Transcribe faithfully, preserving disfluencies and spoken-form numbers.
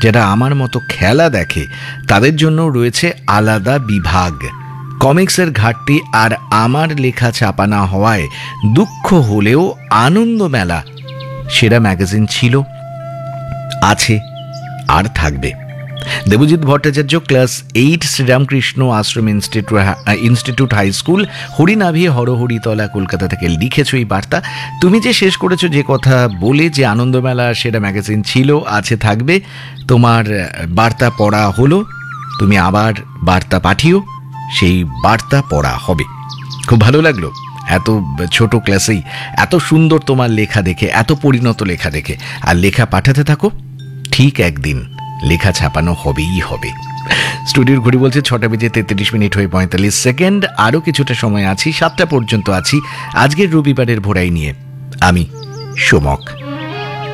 যারা আমার মতো খেলা দেখে তাদের জন্য রয়েছে আলাদা বিভাগ। কমিক্সের ঘাটতি আর আমার লেখা ছাপা না হওয়ায় দুঃখ হলেও আনন্দ মেলা সেরা ম্যাগাজিন ছিল, আছে আর থাকবে। দেবজিৎ ভট্টাচার্য, ক্লাস এইট, শ্রীরামকৃষ্ণ আশ্রম institute institute high school, Harinavi, হরহরিতলা, Kolkata থেকে লিখেছো এই বার্তা। তুমি যে শেষ করেছো যে কথা বলে যে আনন্দমেলা সেরা ম্যাগাজিন ছিল, আছে, থাকবে, তোমার বার্তা পড়া হলো। তুমি আবার বার্তা পাঠিও, সেই বার্তা পড়া হবে। খুব ভালো লাগলো এত ছোট ক্লাসেই এত সুন্দর তোমার লেখা দেখে, এত পরিণত লেখা দেখে। আর লেখা পাঠাতে থাকো, ঠিক একদিন লেখা ছাপানো হবেই হবে। স্টুডিওর ঘড়ি বলছে ছটা বেজে তেত্রিশ মিনিট হয়ে পঁয়তাল্লিশ সেকেন্ড। আরও কিছুটা সময় আছি, সাতটা পর্যন্ত আছি আজকের রবিবারের ভোরাই নিয়ে। আমি সোমক।